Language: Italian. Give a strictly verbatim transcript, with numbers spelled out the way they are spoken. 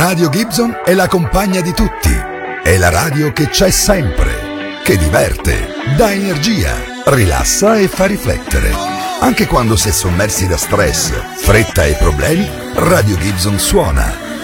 Radio Gibson è la compagna di tutti. È la radio che c'è sempre, che diverte, dà energia, rilassa e fa riflettere. Anche quando si è sommersi da stress, fretta e problemi, Radio Gibson suona.